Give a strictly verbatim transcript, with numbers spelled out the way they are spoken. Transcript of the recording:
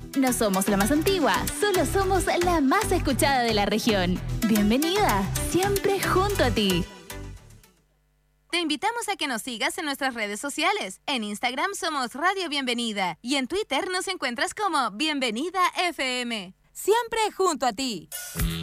No somos la más antigua, solo somos la más escuchada de la región. Bienvenida, siempre junto a ti. Te invitamos a que nos sigas en nuestras redes sociales. En Instagram somos Radio Bienvenida y en Twitter nos encuentras como Bienvenida F M. Siempre junto a ti.